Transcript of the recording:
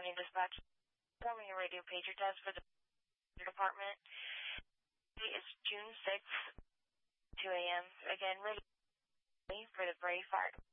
County Dispatch. Performing a radio pager test for the department. Today is June 6th, 2 a.m. Again, ready for the Bray Fire.